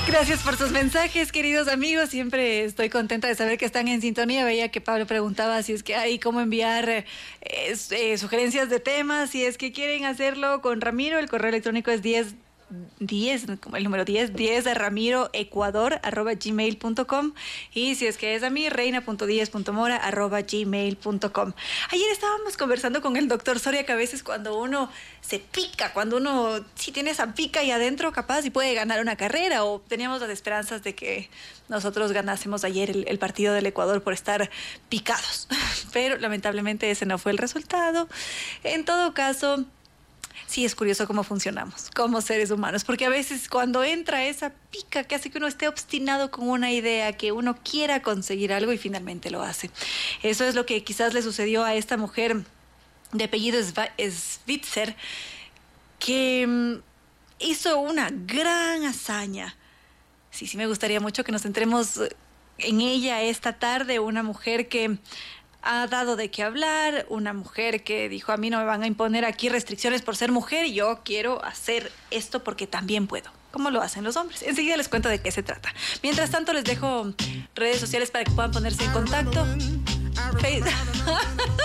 Gracias por sus mensajes, queridos amigos. Siempre estoy contenta de saber que están en sintonía. Veía que Pablo preguntaba si es que hay cómo enviar sugerencias de temas. Si es que quieren hacerlo con Ramiro, el correo electrónico es 10, como el número 10 de ramiroecuador@gmail.com, y si es que es a mí, reina.diez.mora@gmail.com. Ayer estábamos conversando con el doctor Soria que a veces cuando uno se pica, cuando uno sí tiene esa pica ahí adentro, capaz y puede ganar una carrera, o teníamos las esperanzas de que nosotros ganásemos ayer el partido del Ecuador por estar picados, pero lamentablemente ese no fue el resultado. En todo caso, sí es curioso cómo funcionamos como seres humanos, porque a veces cuando entra esa pica que hace que uno esté obstinado con una idea, que uno quiera conseguir algo y finalmente lo hace. Eso es lo que quizás le sucedió a esta mujer de apellido Svitzer, que hizo una gran hazaña. Sí, me gustaría mucho que nos centremos en ella esta tarde. Una mujer que ha dado de qué hablar, una mujer que dijo: a mí no me van a imponer aquí restricciones por ser mujer, yo quiero hacer esto porque también puedo, como lo hacen los hombres. Enseguida les cuento de qué se trata. Mientras tanto, les dejo redes sociales para que puedan ponerse en contacto.